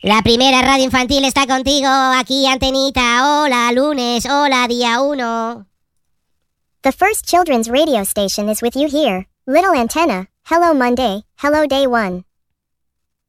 La primera radio infantil está contigo, aquí Antenita. Hola, lunes, hola, día 1. The first children's radio station is with you here. Little Antenna, hello Monday, hello day 1.